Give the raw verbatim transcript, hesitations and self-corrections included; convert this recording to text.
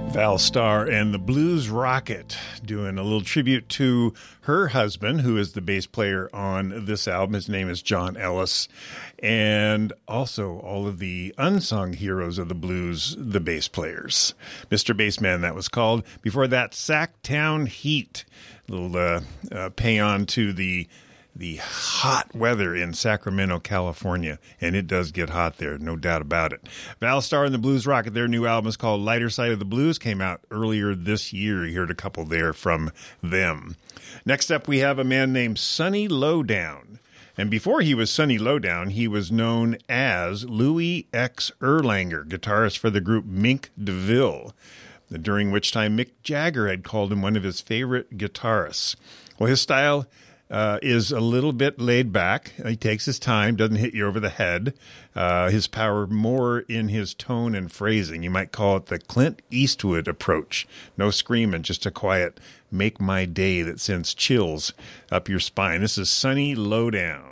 Val Starr and the Blues Rocket doing a little tribute to her husband, who is the bass player on this album. His name is John Ellis. And also all of the unsung heroes of the blues, the bass players. Mister Bassman, that was called. Before that, Sacktown Heat. A little uh, uh, pay on to the the hot weather in Sacramento, California. And it does get hot there, no doubt about it. Val Starr and the Blues Rocket, their new album is called Lighter Side of the Blues, came out earlier this year. You heard a couple there from them. Next up, we have a man named Sonny Lowdown. And before he was Sonny Lowdown, he was known as Louis X. Erlanger, guitarist for the group Mink DeVille, during which time Mick Jagger had called him one of his favorite guitarists. Well, his style Uh, is a little bit laid back. He takes his time, doesn't hit you over the head. Uh, his power more in his tone and phrasing. You might call it the Clint Eastwood approach. No screaming, just a quiet make my day that sends chills up your spine. This is Sonny Lowdown.